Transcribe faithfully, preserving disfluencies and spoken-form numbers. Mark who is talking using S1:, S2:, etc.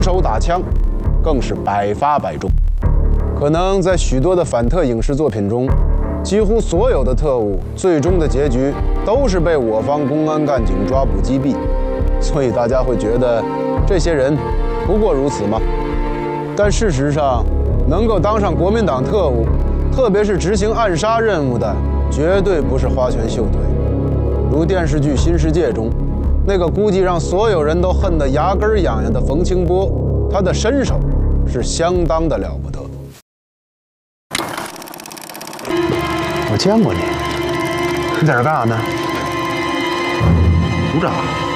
S1: 手打枪，更是百发百中。可能在许多的反特影视作品中，几乎所有的特务最终的结局都是被我方公安干警抓捕击毙，所以大家会觉得这些人不过如此吗？但事实上，能够当上国民党特务，特别是执行暗杀任务的，绝对不是花拳绣腿。如电视剧《新世界》中，那个估计让所有人都恨得牙根痒痒的冯清波，他的身手是相当的了不得。
S2: 我见过你，你在这干啥呢？
S3: 组长。